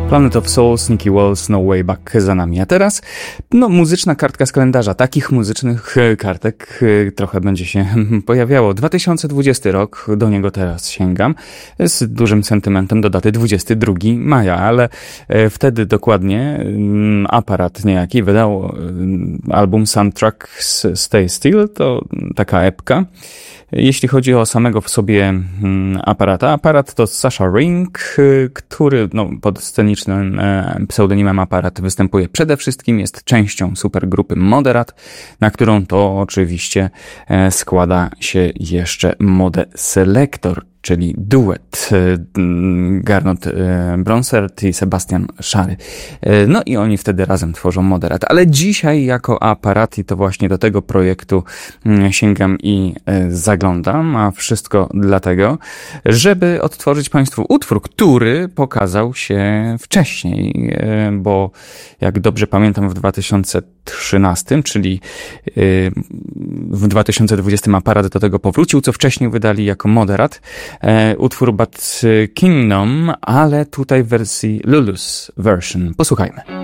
Planet of Soul, Sneaky Walls, No Way Back za nami. A teraz, muzyczna kartka z kalendarza. Takich muzycznych kartek trochę będzie się pojawiało. 2020 rok, do niego teraz sięgam, z dużym sentymentem do daty 22 maja, ale wtedy dokładnie aparat niejaki wydał album Soundtrack Stay Still, to taka epka. Jeśli chodzi o samego w sobie aparat to Sasha Ring, który pod scenicznym pseudonimem Aparat występuje przede wszystkim, jest częścią supergrupy Moderat, na którą to oczywiście składa się jeszcze Mode Selector, czyli duet Gernot Bronsert i Sebastian Szary. No i oni wtedy razem tworzą Moderat. Ale dzisiaj jako Aparat i to właśnie do tego projektu sięgam i zaglądam, a wszystko dlatego, żeby odtworzyć Państwu utwór, który pokazał się wcześniej, bo jak dobrze pamiętam w 2013, czyli w 2020 Aparat do tego powrócił, co wcześniej wydali jako Moderat. Utwór Bad Kingdom, ale tutaj w wersji Lulu's version. Posłuchajmy.